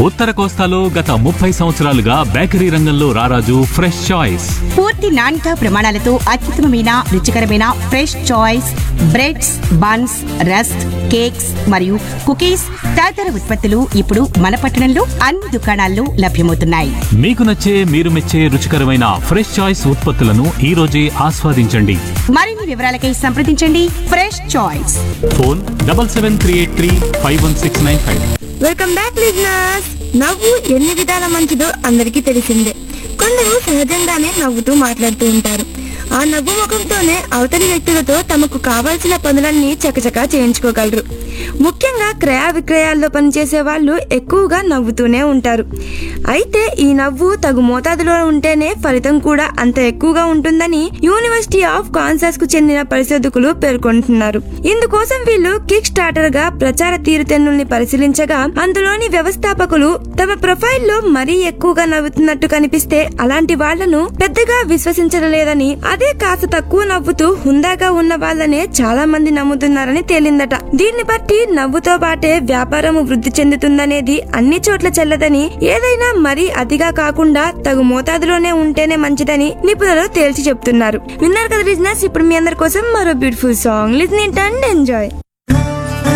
ఉత్తర కోస్తాలో గత 30 సంవత్సరాలుగా బేకరీ రంగంలో రారాజు ఫ్రెష్ చాయిస్. పూర్తి నాణ్యత ప్రమాణాలతో అత్యుత్తమమైన రుచికరమైన fresh choice breads, buns, rusk, cakes మరియు కుకీస్ తదితర ఉత్పత్తులు ఇప్పుడు మన పట్టణంలో అన్ని దుకాణాల్లో లభ్యమవుతున్నాయి. మీకు నచ్చే, మీరు మెచ్చే రుచికరమైన ఫ్రెష్ చాయిస్ ఉత్పత్తులను ఈ రోజే ఆస్వాదించండి. మరిన్ని వివరాలకై సంప్రదించండి fresh choice. Phone 7738351695. Welcome back listeners. నవ్వు ఎన్ని విధాల మంచిదో అందరికీ తెలిసిందే. కొందరు సహజంగానే నవ్వుతూ మాట్లాడుతూ ఉంటారు. ఆ నవ్వు ముఖంతోనే అవతలి వ్యక్తులతో తమకు కావాల్సిన పనులన్నీ చకచకా చేయించుకోగలరు. ముఖ్యంగా క్రయ విక్రయాల్లో పనిచేసే వాళ్ళు ఎక్కువగా నవ్వుతూనే ఉంటారు. అయితే ఈ నవ్వు తగు మోతాదులో ఉంటేనే ఫలితం కూడా అంత ఎక్కువగా ఉంటుందని యూనివర్సిటీ ఆఫ్ కాన్సాస్ కు చెందిన పరిశోధకులు పేర్కొంటున్నారు. ఇందుకోసం వీళ్ళు కిక్ స్టార్టర్ గా ప్రచార తీరుతెన్నుల్ని పరిశీలించగా అందులోని వ్యవస్థాపకులు తమ ప్రొఫైల్లో మరీ ఎక్కువగా నవ్వుతున్నట్టు కనిపిస్తే అలాంటి వాళ్లను పెద్దగా విశ్వసించలేదని, అదే కాస్త తక్కువ నవ్వుతూ హుందాగా ఉన్న వాళ్ళనే చాలా మంది నమ్ముతున్నారని తేలిందట. దీన్ని బట్టి నవ్వుతో పాటే వ్యాపారం వృద్ధి చెందుతుందనేది అన్ని చోట్ల చెల్లదని, ఏదైనా మరీ అతిగా కాకుండా తగు మోతాదులోనే ఉంటేనే మంచిదని నిపుణులు తేల్చి చెప్తున్నారు. విన్నారు కదా లిజనర్స్, ఇప్పుడు మీ అందరి కోసం మరో beautiful song. Listen it and enjoy.